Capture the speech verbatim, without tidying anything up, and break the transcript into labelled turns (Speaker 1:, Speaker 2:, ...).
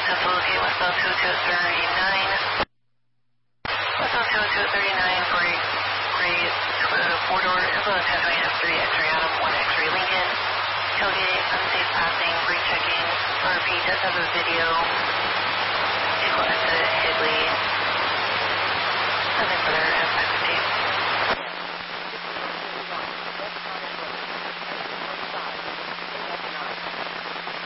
Speaker 1: Central locate westbound two two thirty-nine. Westbound two two thirty-nine for a gray Toyota four-door, influence Hatchway F three, X-ray Adam, one X-ray Lincoln. Tailgate, unsafe passing, brake checking. R P does have a video. Vehicle exit, Higley. Nothing further.